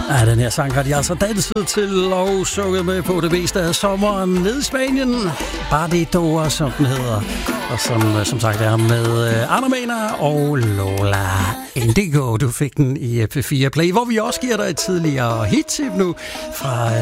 Ja, den her sang har de altså danset til og sunget med på det meste af sommeren nede i Spanien. Badidora, som den hedder. Og som sagt er med Anna Mena og Lola Indigo. Du fik den i P4 Play, hvor vi også giver dig et tidligere hit-tip nu fra